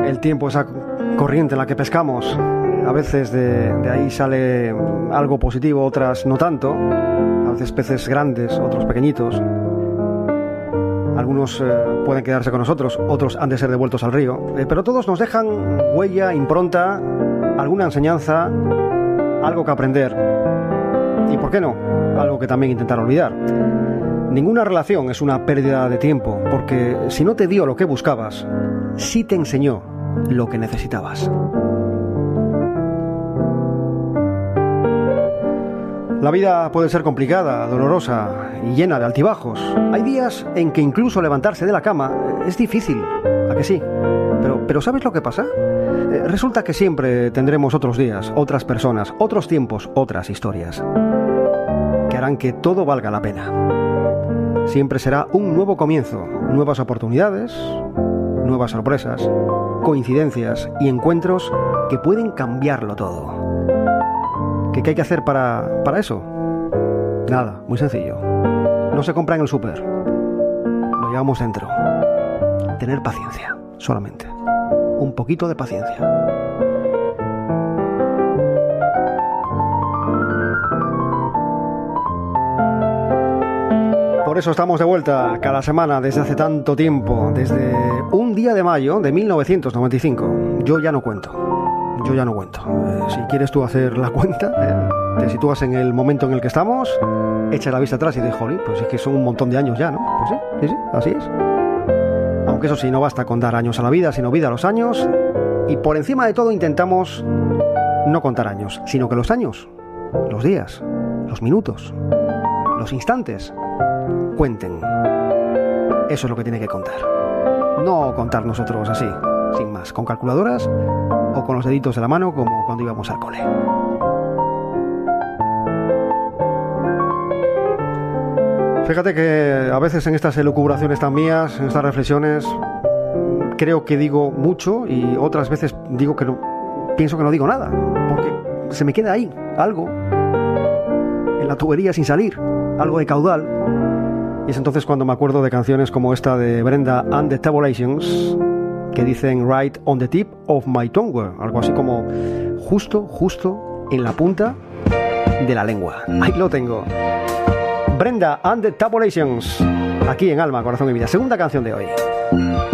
el tiempo, esa corriente en la que pescamos. A veces de ahí sale algo positivo, otras no tanto. A veces peces grandes, otros pequeñitos. Algunos pueden quedarse con nosotros, otros han de ser devueltos al río. Pero todos nos dejan huella, impronta, alguna enseñanza, algo que aprender. Y ¿por qué no? Algo que también intentar olvidar. Ninguna relación es una pérdida de tiempo, porque si no te dio lo que buscabas, sí te enseñó lo que necesitabas. La vida puede ser complicada, dolorosa y llena de altibajos. Hay días en que incluso levantarse de la cama es difícil, ¿a que sí? Pero ¿sabes lo que pasa? Resulta que siempre tendremos otros días, otras personas, otros tiempos, otras historias, que harán que todo valga la pena. Siempre será un nuevo comienzo, nuevas oportunidades, nuevas sorpresas, coincidencias y encuentros que pueden cambiarlo todo. ¿Qué hay que hacer para eso? Nada, muy sencillo. No se compra en el súper. Lo llevamos dentro. Tener paciencia, solamente. Un poquito de paciencia. Por eso estamos de vuelta cada semana desde hace tanto tiempo, desde un día de mayo de 1995. Yo ya no cuento. Si quieres tú hacer la cuenta, te sitúas en el momento en el que estamos, echa la vista atrás y dices, jolín, pues es que son un montón de años ya, ¿no? Pues sí, así es. Aunque eso sí, no basta con dar años a la vida, sino vida a los años. Y por encima de todo intentamos no contar años, sino que los años, los días, los minutos, los instantes, cuenten. Eso es lo que tiene que contar. No contar nosotros así, sin más, con calculadoras o con los deditos de la mano como cuando íbamos al cole. Fíjate que a veces en estas elucubraciones tan mías, en estas reflexiones, creo que digo mucho y otras veces digo que no, pienso que no digo nada, porque se me queda ahí algo en la tubería sin salir, algo de caudal. Y es entonces cuando me acuerdo de canciones como esta de Brenda and the Tabulations, que dicen right on the tip of my tongue, algo así como justo en la punta de la lengua. Ahí lo tengo. Brenda and the Tabulations, aquí en Alma, Corazón y Vida, segunda canción de hoy.